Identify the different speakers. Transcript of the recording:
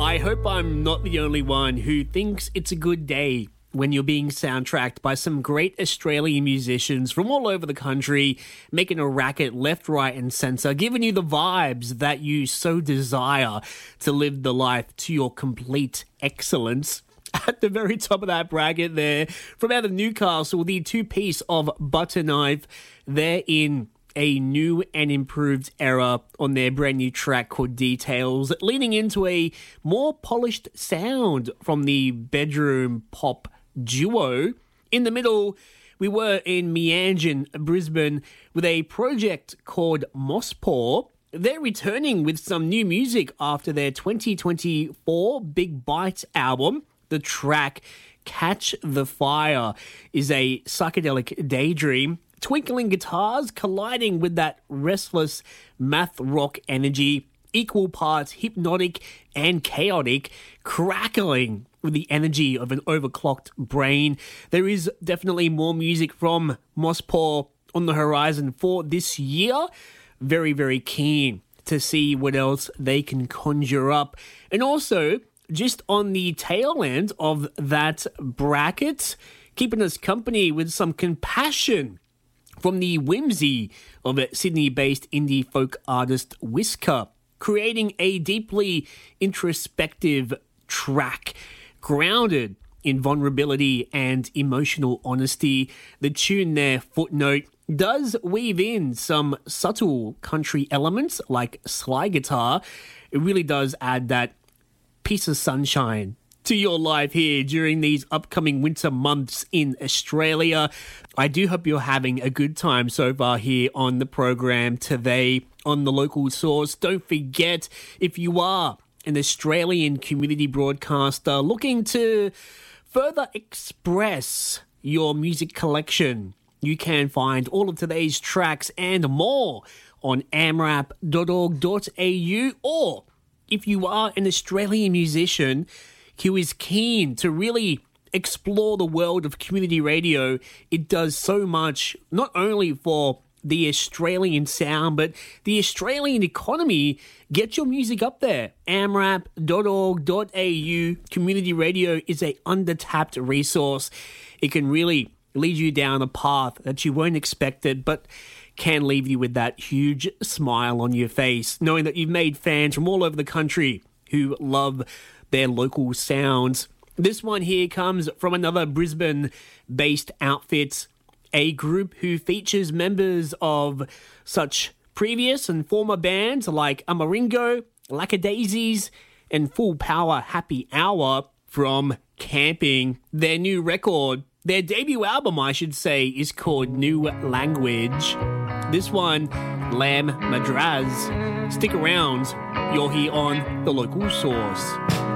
Speaker 1: I hope I'm not the only one who thinks it's a good day when you're being soundtracked by some great Australian musicians from all over the country, making a racket left, right, and centre, giving you the vibes that you so desire to live the life to your complete excellence. At the very top of that bracket there, from out of Newcastle, the two-piece of Butter Knife, they're in a new and improved era on their brand new track called Details, leaning into a more polished sound from the bedroom pop duo. In the middle, we were in Meanjin, Brisbane, with a project called Mosspaw. They're returning with some new music after their 2024 Big Bite album. The track Catch the Fire is a psychedelic daydream. Twinkling guitars colliding with that restless math rock energy, equal parts hypnotic and chaotic, crackling with the energy of an overclocked brain. There is definitely more music from Mosspaw on the horizon for this year. Very, very keen to see what else they can conjure up. And also, just on the tail end of that bracket, keeping us company with some compassion from the whimsy of a Sydney-based indie folk artist Whisker, creating a deeply introspective track grounded in vulnerability and emotional honesty. The tune there, Footnote, does weave in some subtle country elements like slide guitar. It really does add that piece of sunshine to your life here during these upcoming winter months in Australia. I do hope you're having a good time so far here on the program today on The Local Source. Don't forget, if you are an Australian community broadcaster looking to further express your music collection, you can find all of today's tracks and more on amrap.org.au, or if you are an Australian musician who is keen to really explore the world of community radio, it does so much, not only for the Australian sound, but the Australian economy. Get your music up there. amrap.org.au. Community radio is a undertapped resource. It can really lead you down a path that you weren't expected, but can leave you with that huge smile on your face, knowing that you've made fans from all over the country who love their local sounds. This one here comes from another Brisbane-based outfit, a group who features members of such previous and former bands like Amaringo, Lackadaisies, and Full Power Happy Hour from Camping. Their new record, their debut album, I should say, is called New Language. This one, Lamb Madraz. Stick around, you're here on The Local Source.